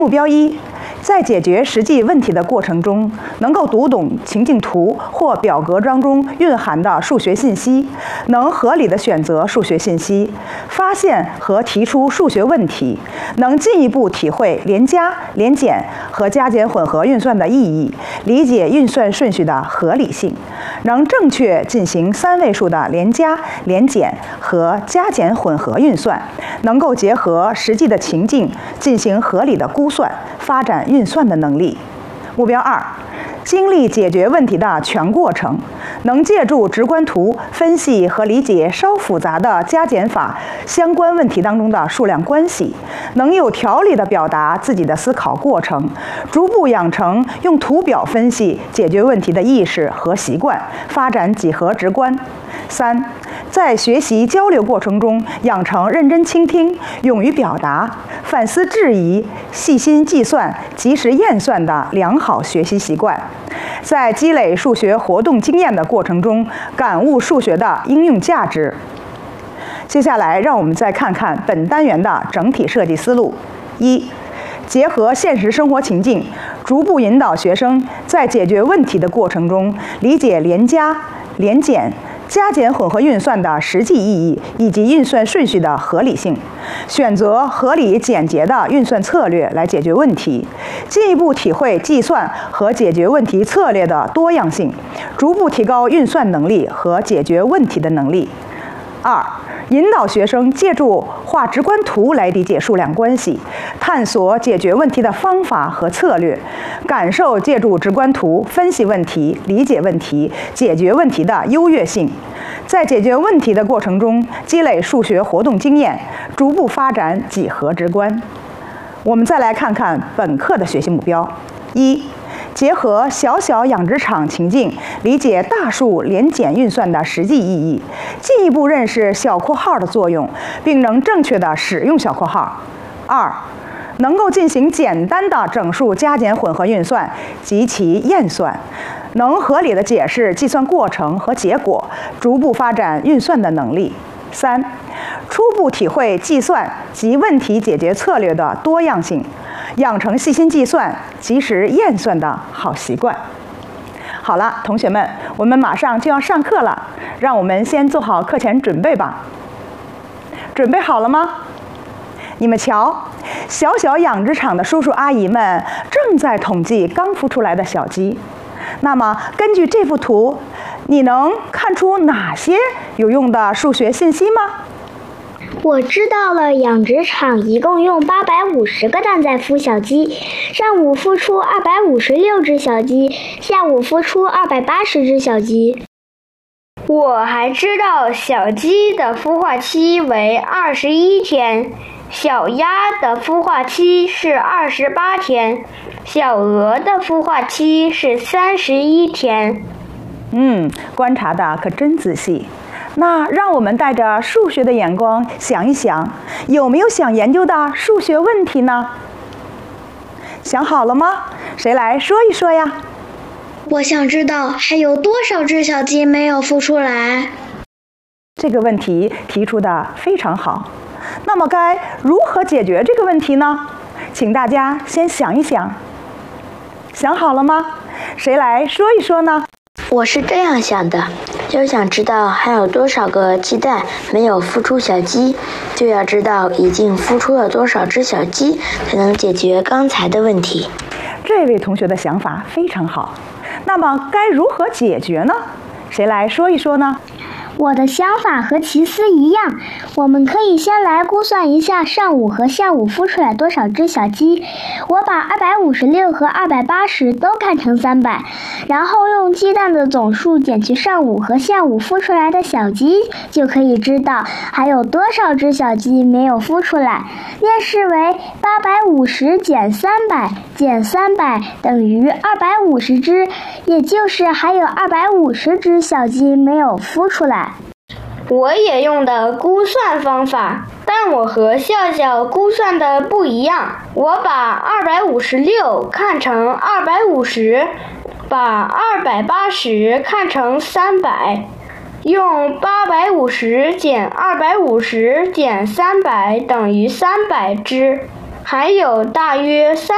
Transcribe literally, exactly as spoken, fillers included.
目标一，在解决实际问题的过程中，能够读懂情境图或表格当中蕴含的数学信息，能合理的选择数学信息，发现和提出数学问题，能进一步体会连加、连减和加减混合运算的意义，理解运算顺序的合理性，能正确进行三位数的连加、连减和加减混合运算，能够结合实际的情境进行合理的估算，发展运算的能力。目标二，经历解决问题的全过程，能借助直观图分析和理解稍复杂的加减法相关问题当中的数量关系，能有条理地表达自己的思考过程，逐步养成用图表分析解决问题的意识和习惯，发展几何直观。三，在学习交流过程中养成认真倾听、勇于表达、反思质疑、细心计算、及时验算的良好学习习惯。在积累数学活动经验的过程中，感悟数学的应用价值。接下来，让我们再看看本单元的整体设计思路。一，结合现实生活情境，逐步引导学生在解决问题的过程中，理解连加、连减、加减混合运算的实际意义以及运算顺序的合理性，选择合理简洁的运算策略来解决问题，进一步体会计算和解决问题策略的多样性，逐步提高运算能力和解决问题的能力。二，引导学生借助画直观图来理解数量关系，探索解决问题的方法和策略，感受借助直观图分析问题、理解问题、解决问题的优越性，在解决问题的过程中积累数学活动经验，逐步发展几何直观。我们再来看看本课的学习目标：一，结合小小养殖场情境，理解大数连减运算的实际意义，进一步认识小括号的作用，并能正确地使用小括号。二，能够进行简单的整数加减混合运算及其验算，能合理地解释计算过程和结果，逐步发展运算的能力。三，初步体会计算及问题解决策略的多样性，养成细心计算、及时验算的好习惯。好了，同学们，我们马上就要上课了，让我们先做好课前准备吧。准备好了吗？你们瞧，小小养殖场的叔叔阿姨们正在统计刚孵出来的小鸡。那么，根据这幅图，你能看出哪些有用的数学信息吗？ 我知道了，养殖场一共用八百五十个蛋在孵小鸡，上午孵出二百五十六只小鸡，下午孵出二百八十只小鸡。 我还知道小鸡的孵化期为二十一天，小鸭的孵化期是二十八天，小鹅的孵化期是三十一天。 嗯，观察的可真仔细。那让我们带着数学的眼光想一想，有没有想研究的数学问题呢？想好了吗？谁来说一说呀？ 我想知道还有多少只小鸡没有孵出来。 这个问题提出的非常好。那么该如何解决这个问题呢？请大家先想一想。想好了吗？谁来说一说呢？ 我是这样想的，就想知道还有多少个鸡蛋没有孵出小鸡，就要知道已经孵出了多少只小鸡，才能解决刚才的问题。 这位同学的想法非常好。那么该如何解决呢？谁来说一说呢？ 我的想法和奇思一样，我们可以先来估算一下上午和下午孵出来多少只小鸡。我把二百五十六和二百八十都看成三百，然后用鸡蛋的总数减去上午和下午孵出来的小鸡，就可以知道还有多少只小鸡没有孵出来。列式为八百五十减三百减三百等于二百五十只，也就是还有二百五十只小鸡没有孵出来。 我也用的估算方法，但我和笑笑估算的不一样。我把二百五十六看成二百五十，把二百八十看成三百，用八百五十减二百五十减三百等于三百只，还有大约三